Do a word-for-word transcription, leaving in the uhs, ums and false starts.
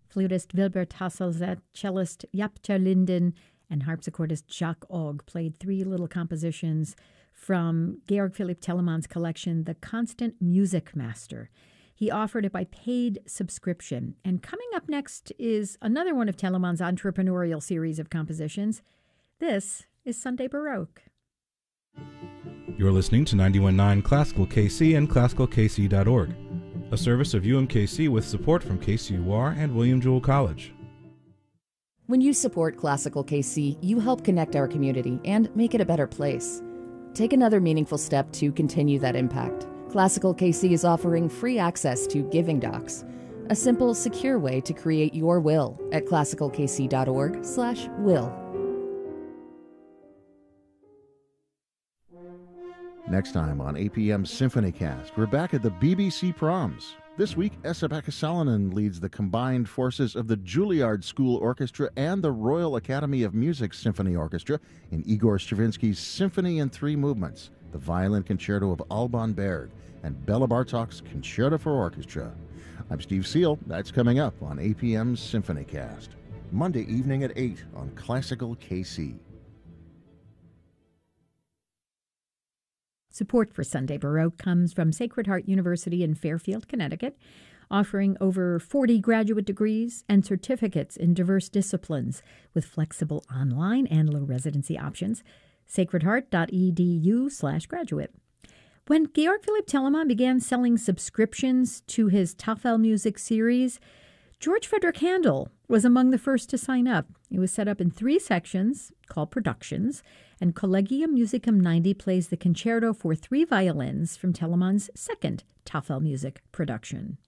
Flutist Wilbert Hasselzet, cellist Japter Linden, and harpsichordist Jacques Ogg played three little compositions from Georg Philipp Telemann's collection, The Constant Music Master. He offered it by paid subscription. And coming up next is another one of Telemann's entrepreneurial series of compositions. This is Sunday Baroque. You're listening to ninety-one point nine Classical K C and classical k c dot org, a service of U M K C with support from K C U R and William Jewell College. When you support Classical K C, you help connect our community and make it a better place. Take another meaningful step to continue that impact. Classical K C is offering free access to Giving Docs, a simple, secure way to create your will at classical k c dot org slash will. Next time on A P M's SymphonyCast, we're back at the B B C Proms. This week, Esa-Pekka Salonen leads the combined forces of the Juilliard School Orchestra and the Royal Academy of Music Symphony Orchestra in Igor Stravinsky's Symphony in Three Movements, the Violin Concerto of Alban Berg, and Bela Bartok's Concerto for Orchestra. I'm Steve Seal. That's coming up on A P M's SymphonyCast. Monday evening at eight on Classical K C. Support for Sunday Baroque comes from Sacred Heart University in Fairfield, Connecticut, offering over forty graduate degrees and certificates in diverse disciplines with flexible online and low residency options. sacred heart dot e d u slash graduate. When Georg Philipp Telemann began selling subscriptions to his Tafel Music series, George Frederick Handel was among the first to sign up. It was set up in three sections called Productions, and Collegium Musicum ninety plays the concerto for three violins from Telemann's second Tafel Music production.